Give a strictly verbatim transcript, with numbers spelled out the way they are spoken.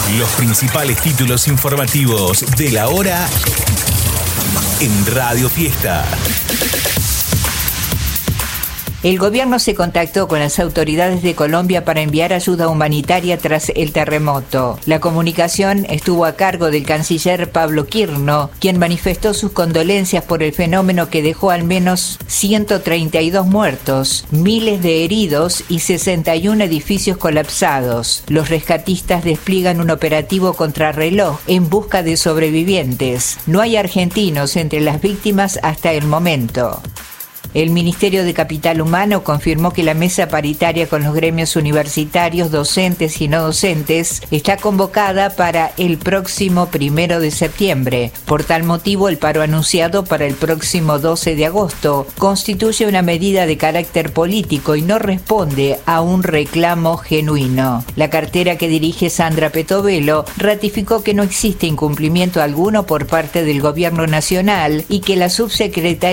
Los principales títulos informativos de la hora en Radio Fiesta. El gobierno se contactó con las autoridades de Colombia para enviar ayuda humanitaria tras el terremoto. La comunicación estuvo a cargo del canciller Pablo Quirno, quien manifestó sus condolencias por el fenómeno que dejó al menos ciento treinta y dos muertos, miles de heridos y sesenta y uno edificios colapsados. Los rescatistas despliegan un operativo contrarreloj en busca de sobrevivientes. No hay argentinos entre las víctimas hasta el momento. El Ministerio de Capital Humano confirmó que la mesa paritaria con los gremios universitarios, docentes y no docentes está convocada para el próximo primero de septiembre. Por tal motivo, el paro anunciado para el próximo doce de agosto constituye una medida de carácter político y no responde a un reclamo genuino. La cartera que dirige Sandra Petovelo ratificó que no existe incumplimiento alguno por parte del Gobierno Nacional y que la subsecretaria